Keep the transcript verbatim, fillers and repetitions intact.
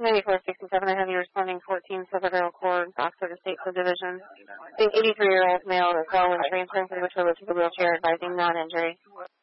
ninety-four sixty-seven, I have you responding fourteen Silverdale Court, Oxford State Subdivision. The eighty-three-year-old male that fell when transferring through the toilet to the wheelchair, advising non-injury.